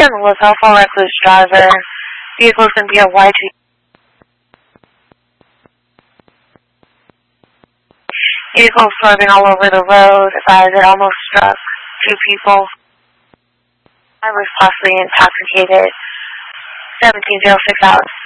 on the Lozelle Recluse Driver. Vehicle's going to be a Y2. Vehicle swerving all over the road as it almost struck two people. I was possibly intoxicated. 1706 out.